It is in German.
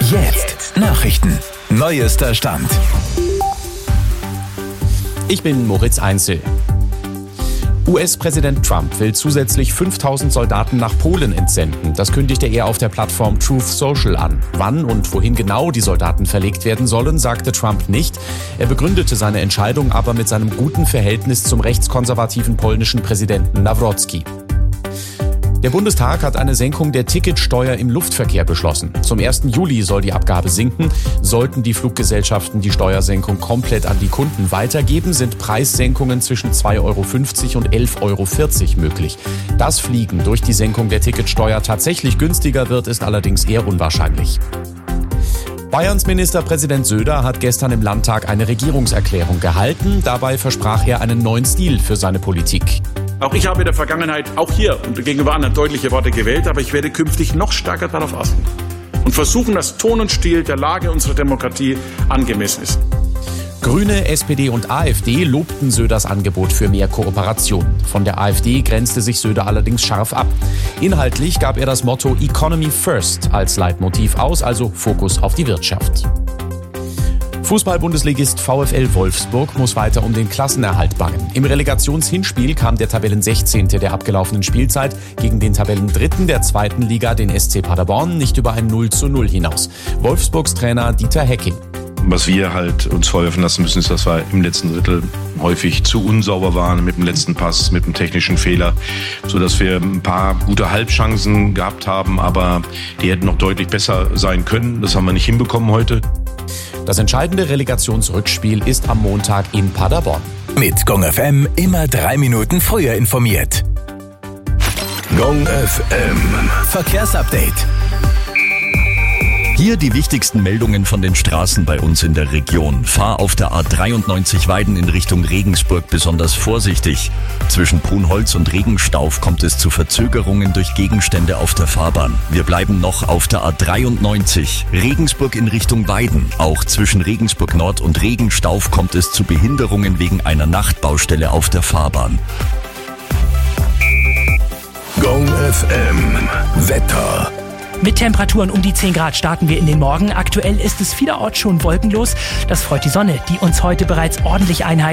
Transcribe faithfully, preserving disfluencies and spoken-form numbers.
Jetzt Nachrichten. Neuester Stand. Ich bin Moritz Einzel. U S-Präsident Trump will zusätzlich fünftausend Soldaten nach Polen entsenden. Das kündigte er auf der Plattform Truth Social an. Wann und wohin genau die Soldaten verlegt werden sollen, sagte Trump nicht. Er begründete seine Entscheidung aber mit seinem guten Verhältnis zum rechtskonservativen polnischen Präsidenten Nawrocki. Der Bundestag hat eine Senkung der Ticketsteuer im Luftverkehr beschlossen. Zum ersten Juli soll die Abgabe sinken. Sollten die Fluggesellschaften die Steuersenkung komplett an die Kunden weitergeben, sind Preissenkungen zwischen zwei Euro fünfzig und elf Euro vierzig möglich. Dass Fliegen durch die Senkung der Ticketsteuer tatsächlich günstiger wird, ist allerdings eher unwahrscheinlich. Bayerns Ministerpräsident Söder hat gestern im Landtag eine Regierungserklärung gehalten. Dabei versprach er einen neuen Stil für seine Politik. Auch ich habe in der Vergangenheit, auch hier und gegenüber anderen deutliche Worte gewählt, aber ich werde künftig noch stärker darauf achten und versuchen, dass Ton und Stil der Lage unserer Demokratie angemessen ist. Grüne, S P D und AfD lobten Söders Angebot für mehr Kooperation. Von der AfD grenzte sich Söder allerdings scharf ab. Inhaltlich gab er das Motto Economy First als Leitmotiv aus, also Fokus auf die Wirtschaft. Fußball-Bundesligist VfL Wolfsburg muss weiter um den Klassenerhalt bangen. Im Relegationshinspiel kam der Tabellensechzehnte der abgelaufenen Spielzeit gegen den Tabellendritten der zweiten Liga, den S C Paderborn, nicht über ein null zu null hinaus. Wolfsburgs Trainer Dieter Hecking. Was wir halt uns vorwerfen lassen müssen, ist, dass wir im letzten Drittel häufig zu unsauber waren mit dem letzten Pass, mit dem technischen Fehler, sodass wir ein paar gute Halbchancen gehabt haben, aber die hätten noch deutlich besser sein können. Das haben wir nicht hinbekommen heute. Das entscheidende Relegationsrückspiel ist am Montag in Paderborn. Mit Gong F M immer drei Minuten früher informiert. Gong F M Verkehrsupdate. Hier die wichtigsten Meldungen von den Straßen bei uns in der Region. Fahr auf der A dreiundneunzig Weiden in Richtung Regensburg besonders vorsichtig. Zwischen Brunholz und Regenstauf kommt es zu Verzögerungen durch Gegenstände auf der Fahrbahn. Wir bleiben noch auf der A dreiundneunzig. Regensburg in Richtung Weiden. Auch zwischen Regensburg Nord und Regenstauf kommt es zu Behinderungen wegen einer Nachtbaustelle auf der Fahrbahn. Gong F M Wetter. Mit Temperaturen um die zehn Grad starten wir in den Morgen. Aktuell ist es vielerorts schon wolkenlos. Das freut die Sonne, die uns heute bereits ordentlich einheizt.